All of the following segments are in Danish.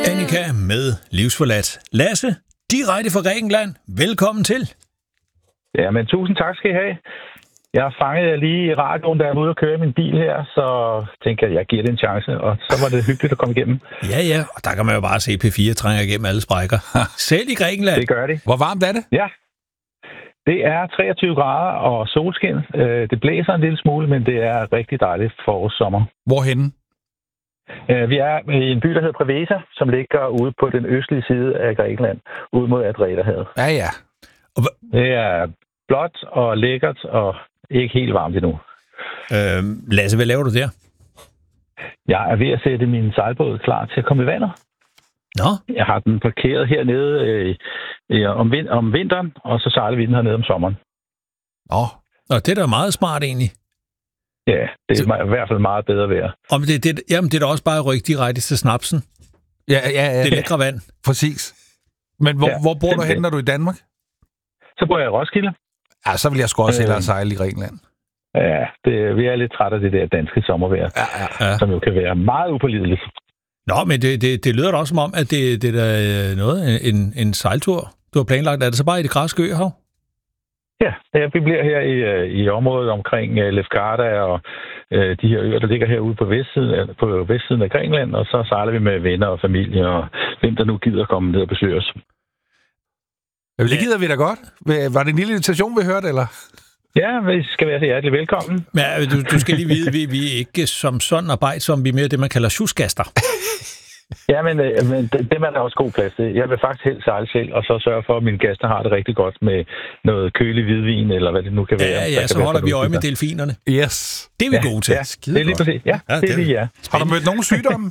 Annika med Livsforladt. Lasse, direkte fra Grækenland. Velkommen til. Ja, men tusind tak skal I have. Jeg fangede jer lige i radioen, da jeg var ude og køre min bil her, så tænker jeg giver det en chance, og så var det hyggeligt at komme igennem. Ja, og der kan man jo bare se P4 trænger igennem alle sprækker. Selv i Grækenland. Det gør de. Hvor varmt er det? Ja, det er 23 grader og solskin. Det blæser en lille smule, men det er rigtig dejligt forårssommer. Hvorhenne? Vi er i en by, der hedder Preveza, som ligger ude på den østlige side af Grækenland, ud mod Adriaterhavet. Ja. Det er blåt og lækkert og ikke helt varmt endnu. Lasse, hvad laver du der? Jeg er ved at sætte min sejlbåd klar til at komme i vandet. Nå? Jeg har den parkeret hernede om vinteren, og så sejler vi den hernede om sommeren. Og det er da meget smart egentlig. Ja, det er i hvert fald meget bedre vejr. Jamen, det er da også bare at rykke direkte til snapsen. Ja. Det lækre vand. Præcis. Men hvor bor du hen, når du er i Danmark? Så bor jeg i Roskilde. Ja, så vil jeg sgu også hellere sejle i Grækenland. Ja, vi er lidt trætte af det der danske sommervejr, som jo kan være meget upålideligt. Nå, men det lyder da også som om, at det er da noget, en sejltur, du har planlagt. Er det så bare i det græske øhav? Ja, vi bliver her i området omkring Lefkada og de her øer, der ligger herude på vestsiden af Grækenland, og så sejler vi med venner og familie, og hvem der nu gider komme ned og besøge os. Ja, det gider vi da godt. Var det en lille invitation, vi hørte, eller? Ja, vi skal være så hjertelig velkommen. Ja, du skal lige vide, vi er ikke som sådan arbejdsomme, vi er mere det, man kalder sjusgaster. Ja, men det er der også god plads til. Jeg vil faktisk helt sejle selv, og så sørge for, at mine gæster har det rigtig godt med noget kølig hvidvin, eller hvad det nu kan være. Ja, så holder vi øje med delfinerne. Yes. Det er vi gode til. Ja, det er lige præcis. Ja, det er lige, ja. Har du mødt nogen sygdomme?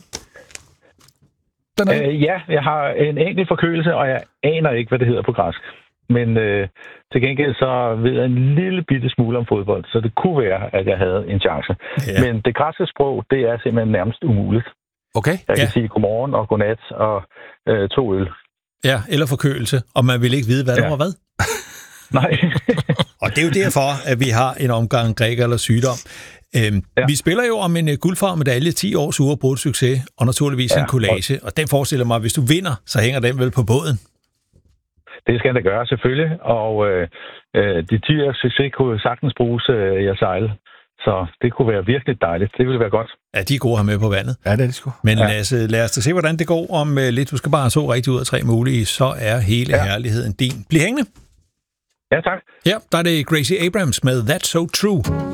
Ja, jeg har en enkelt forkølelse, og jeg aner ikke, hvad det hedder på græsk. Men til gengæld så ved jeg en lille bitte smule om fodbold, så det kunne være, at jeg havde en chance. Ja. Men det græske sprog, det er simpelthen nærmest umuligt. Okay. Jeg kan sige godmorgen og godnat og 2 øl. Ja, eller forkølelse, og man vil ikke vide, hvad der var hvad. Nej. Og det er jo derfor, at vi har en omgang græker eller sygdom. Vi spiller jo om en guldfarvet-medalje, 10 års uafbrudt succes, og naturligvis en collage. Og den forestiller mig, at hvis du vinder, så hænger den vel på båden. Det skal den da gøre, selvfølgelig. Og de 10 års succes kunne sagtens bruges i at sejle. Så det kunne være virkelig dejligt. Det ville være godt. Ja, de er gode her med på vandet. Ja, det er de sgu. Men lad os da se, hvordan det går om lidt. Du skal bare have 2 rigtigt ud af 3 mulige, så er hele herligheden din. Bliv hængende. Ja, tak. Ja, der er det Gracie Abrams med That's So True.